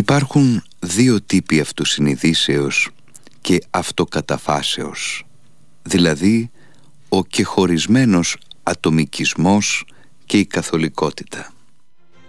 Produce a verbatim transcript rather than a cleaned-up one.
Υπάρχουν δύο τύποι αυτοσυνειδήσεως και αυτοκαταφάσεως, δηλαδή ο κεχωρισμένος ατομικισμός και η καθολικότητα.